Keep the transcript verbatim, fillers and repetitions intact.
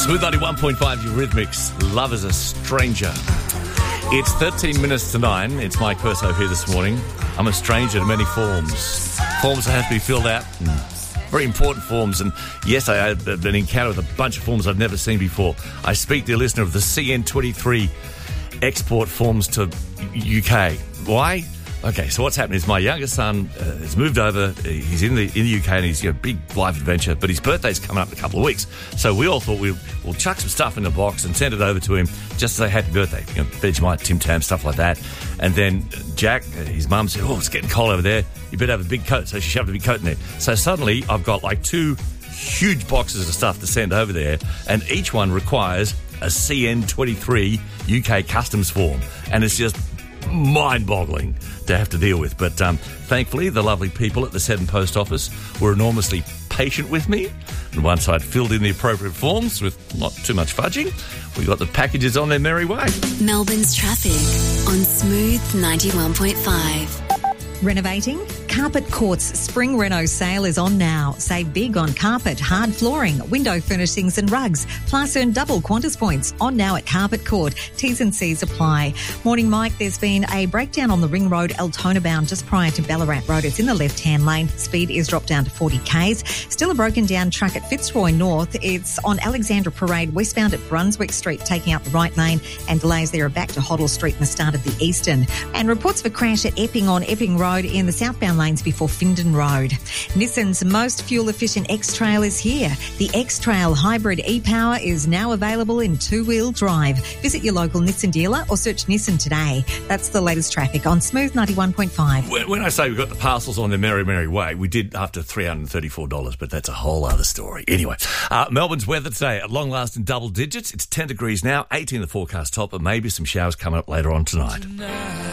Smooth ninety-one point five Eurythmics, Love is a Stranger. It's thirteen minutes to nine. It's Mike Perso here this morning. I'm a stranger to many forms. Forms that have to be filled out. Very important forms. And yes, I had an encounter with a bunch of forms I've never seen before. I speak to a listener of the C N twenty-three export forms to U K. Why? Okay, so what's happened is my youngest son uh, has moved over. He's in the in the U K and he's got a big life adventure, but his birthday's coming up in a couple of weeks. So we all thought we'd, we'll chuck some stuff in a box and send it over to him just to say happy birthday. You know, Vegemite, Tim Tam, stuff like that. And then Jack, his mum, said, oh, it's getting cold over there. You better have a big coat. So she shoved a big coat in there. So suddenly I've got like two huge boxes of stuff to send over there, and each one requires a C N twenty-three U K customs form. And it's just mind-boggling to have to deal with. But um, thankfully, the lovely people at the Seddon Post Office were enormously patient with me. And once I'd filled in the appropriate forms with not too much fudging, we got the packages on their merry way. Melbourne's traffic on Smooth ninety-one point five. Renovating? Carpet Court's Spring Reno sale is on now. Save big on carpet, hard flooring, window furnishings and rugs. Plus earn double Qantas points on now at Carpet Court. T's and C's apply. Morning, Mike. There's been a breakdown on the Ring Road, Altona bound, just prior to Ballarat Road. It's in the left-hand lane. Speed is dropped down to forty k's. Still a broken down truck at Fitzroy North. It's on Alexandra Parade, westbound at Brunswick Street, taking out the right lane, and delays there are back to Hoddle Street in the start of the eastern. And reports of a crash at Epping on Epping Road in the southbound lanes before Findon Road. Nissan's most fuel-efficient X-Trail is here. The X-Trail Hybrid e-Power is now available in two-wheel drive. Visit your local Nissan dealer or search Nissan today. That's the latest traffic on Smooth ninety-one point five. When, when I say we got the parcels on their merry, merry way, we did after three hundred thirty-four dollars, but that's a whole other story. Anyway, uh, Melbourne's weather today at long last in double digits. It's ten degrees now, eighteen the forecast top, and maybe some showers coming up later on tonight. tonight.